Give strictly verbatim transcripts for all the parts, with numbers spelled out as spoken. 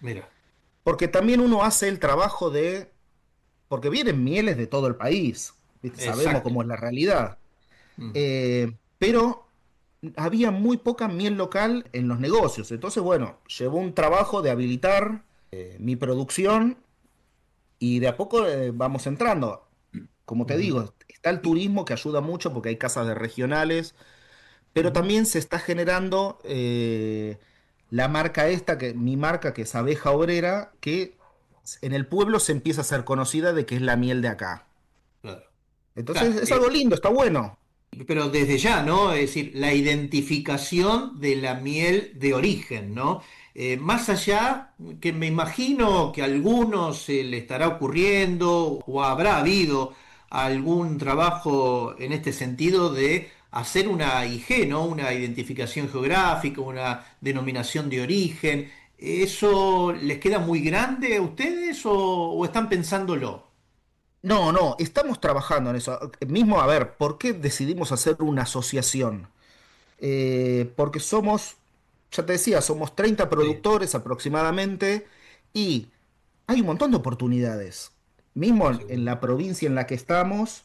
Mira, Porque también uno hace el trabajo de, porque vienen mieles de todo el país, ¿viste? Sabemos exacto. cómo es la realidad. Mm, Eh, pero había muy poca miel local en los negocios. Entonces, bueno, llevó un trabajo de habilitar eh, mi producción y de a poco eh, vamos entrando. Como te ujú. digo, está el Y- turismo que ayuda mucho porque hay casas de regionales, pero ujú. también se está generando eh, la marca esta, que, mi marca que es Abeja Obrera, que en el pueblo se empieza a ser conocida de que es la miel de acá. Claro. Entonces Claro, es algo eh, lindo, está bueno. pero desde ya, ¿no? Es decir, la identificación de la miel de origen, ¿no? Eh, más allá, que me imagino que a algunos se le estará ocurriendo o habrá habido algún trabajo en este sentido de hacer una I G, ¿no? Una identificación geográfica, una denominación de origen. ¿Eso les queda muy grande a ustedes o, o están pensándolo? No, no, estamos trabajando en eso. Mismo, a ver, ¿por qué decidimos hacer una asociación? Eh, porque somos, ya te decía, somos treinta Sí. productores aproximadamente y hay un montón de oportunidades. Mismo en en Seguro. la provincia en la que estamos,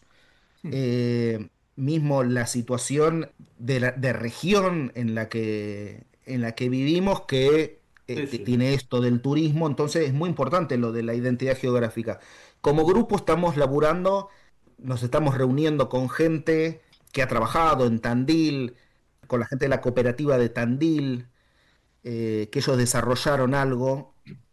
eh, mismo la situación de, la- de región en la que, en la que vivimos, que eh, Sí, t- sí. tiene esto del turismo, entonces es muy importante lo de la identidad geográfica. Como grupo estamos laburando, nos estamos reuniendo con gente que ha trabajado en Tandil, con la gente de la cooperativa de Tandil, eh, que ellos desarrollaron algo,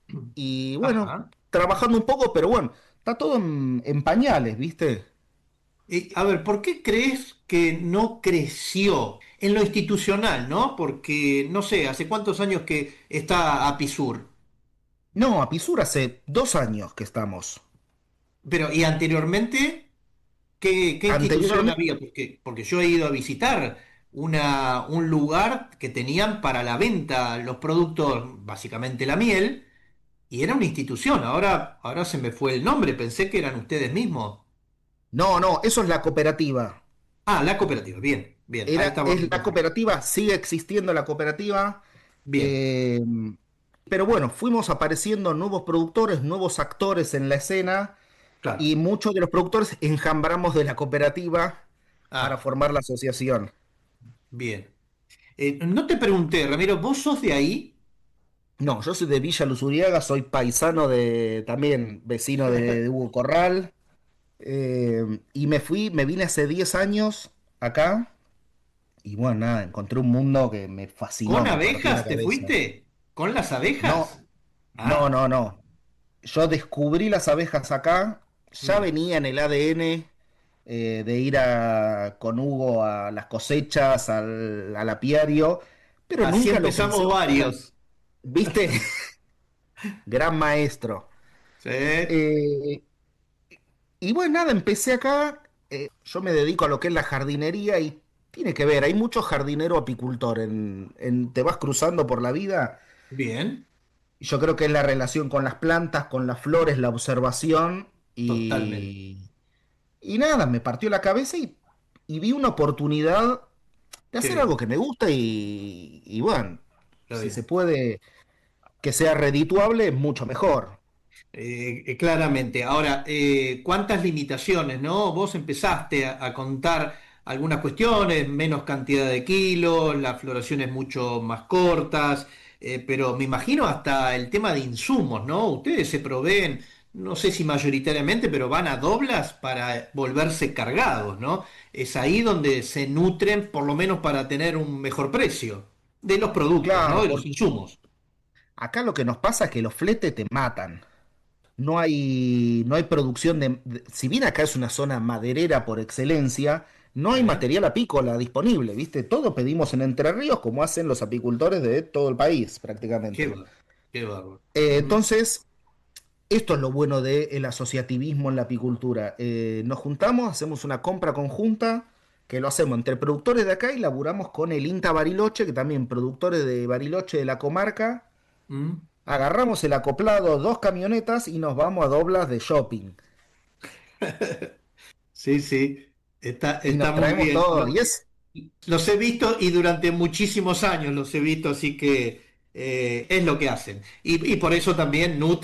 y bueno, Ajá. trabajando un poco, pero bueno, está todo en, en pañales, ¿viste? Eh, a ver, ¿por qué crees que no creció en lo institucional, no? Porque, no sé, ¿hace cuántos años que está Apisur? No, a Pisur hace dos años que estamos. Pero, ¿y anteriormente qué, qué institución Anteriormente, había? Porque, porque yo he ido a visitar una, un lugar que tenían para la venta los productos, básicamente la miel, y era una institución. Ahora, ahora se me fue el nombre, pensé que eran ustedes mismos. no, no, eso es la cooperativa. Ah, la cooperativa, bien, bien, ahí Era, estaba es la confundido. cooperativa, sigue existiendo la cooperativa. Bien. eh, pero bueno, fuimos apareciendo nuevos productores, nuevos actores en la escena Claro. y muchos de los productores enjambramos de la cooperativa para Ah, formar la asociación. bien. Eh, no te pregunté, Ramiro, ¿vos sos de ahí? No, yo soy de Villa Luzuriaga, soy paisano de, también vecino de, de Hugo Corral. eh, y me fui, me vine hace diez años acá. Y bueno, nada, encontré un mundo que me fascinó, ¿Con me partió la abejas te cabeza. fuiste? ¿Con las No, abejas? no, Ah, no, no. Yo descubrí las abejas acá, ya mira. venía en el A D N eh, de ir a, con Hugo a las cosechas, al, al apiario, pero Así nunca lo pensé empezamos de manera, varios. ¿viste? Gran maestro. Sí. Eh, y bueno, nada, empecé acá, eh, yo me dedico a lo que es la jardinería y tiene que ver, hay mucho jardinero apicultor, en, en- te vas cruzando por la vida. Bien, Yo creo que es la relación con las plantas, con las flores, la observación totalmente. y, y nada, me partió la cabeza y, y vi una oportunidad de Qué hacer bien, algo que me gusta y, y bueno, está si se bien. puede que sea redituable, mucho mejor. Eh, eh, claramente. Ahora, eh, ¿cuántas limitaciones, no? Vos empezaste a, a contar algunas cuestiones, menos cantidad de kilos, las floraciones mucho más cortas, eh, pero me imagino hasta el tema de insumos, ¿no? Ustedes se proveen, no sé si mayoritariamente, pero van a doblas para volverse cargados, ¿no? Es ahí donde se nutren, por lo menos para tener un mejor precio de los productos, ¿no? Claro, De los porque insumos. acá lo que nos pasa es que los fletes te matan. No hay, no hay producción de, de- si bien acá es una zona maderera por excelencia, no hay ¿Eh? material apícola disponible, ¿viste? Todo pedimos en Entre Ríos, como hacen los apicultores de todo el país, Qué prácticamente. bárbaro, qué bárbaro. Eh, Ujú. entonces, esto es lo bueno del asociativismo en la apicultura. Eh, nos juntamos, hacemos una compra conjunta, que lo hacemos entre productores de acá y laburamos con el INTA Bariloche, que también productores de Bariloche de la comarca. Mm. Agarramos el acoplado, dos camionetas y nos vamos a doblas de shopping. Sí, sí, está, Y está nos muy traemos bien. todo. Lo- Y es, los he visto y durante muchísimos años los he visto, así que eh, es lo que hacen. Y, y por eso también nutren